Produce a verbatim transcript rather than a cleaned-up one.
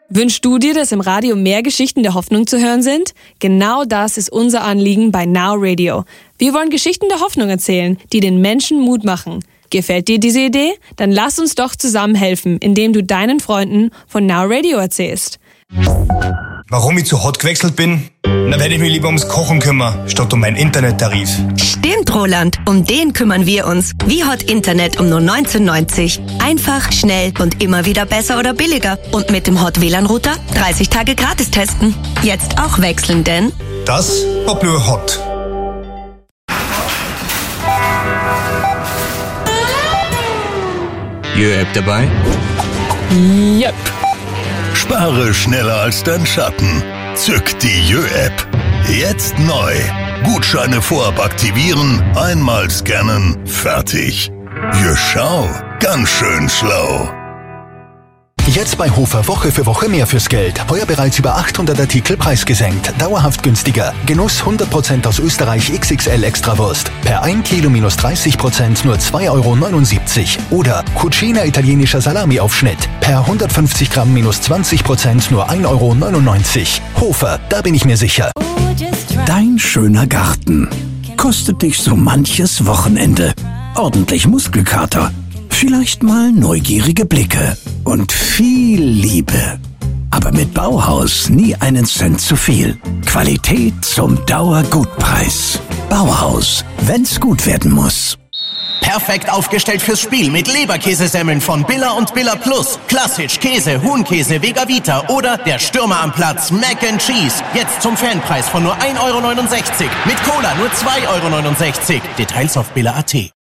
Wünschst du dir, dass im Radio mehr Geschichten der Hoffnung zu hören sind? Genau das ist unser Anliegen bei Now Radio. Wir wollen Geschichten der Hoffnung erzählen, die den Menschen Mut machen. Gefällt dir diese Idee? Dann lass uns doch zusammen helfen, indem du deinen Freunden von Now Radio erzählst. Warum ich zu Hot gewechselt bin? Na, werde ich mich lieber ums Kochen kümmern, statt um meinen Internettarif. Stimmt, Roland. Um den kümmern wir uns. Wie Hot Internet um nur neunzehn neunzig. Einfach, schnell und immer wieder besser oder billiger. Und mit dem Hot W L A N-Router dreißig Tage gratis testen. Jetzt auch wechseln, denn... Das war Blue Hot. Jö-App dabei? Yep. Spare schneller als dein Schatten. Zück die Jö-App. Jetzt neu. Gutscheine vorab aktivieren, einmal scannen, fertig. Jö, schau, ganz schön schlau. Jetzt bei Hofer Woche für Woche mehr fürs Geld. Heuer bereits über achthundert Artikel preisgesenkt. Dauerhaft günstiger. Genuss hundert Prozent aus Österreich X X L Extrawurst. Per ein Kilo minus dreißig Prozent nur zwei Euro neunundsiebzig. Oder Cucina italienischer Salami-Aufschnitt. Per hundertfünfzig Gramm minus zwanzig Prozent nur ein Euro neunundneunzig. Hofer, da bin ich mir sicher. Dein schöner Garten kostet dich so manches Wochenende. Ordentlich Muskelkater. Vielleicht mal neugierige Blicke und viel Liebe. Aber mit Bauhaus nie einen Cent zu viel. Qualität zum Dauergutpreis. Bauhaus, wenn's gut werden muss. Perfekt aufgestellt fürs Spiel mit Leberkäsesemmeln von Billa und Billa Plus. Klassisch, Käse, Huhnkäse, Vega Vita oder der Stürmer am Platz, Mac and Cheese. Jetzt zum Fanpreis von nur ein Euro neunundsechzig. Mit Cola nur zwei Euro neunundsechzig. Details auf billa punkt at.